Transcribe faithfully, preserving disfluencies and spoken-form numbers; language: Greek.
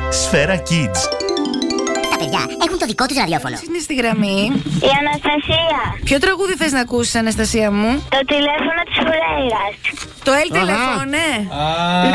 Σφαίρα Kids. Τα παιδιά έχουν το δικό τους ραδιόφωνο. Είναι στη γραμμή. Η Αναστασία. Ποιο τραγούδι θες να ακούσεις, Αναστασία μου? Το τηλέφωνο της Φουρέιρας. Το Ελ Τελεφώνε.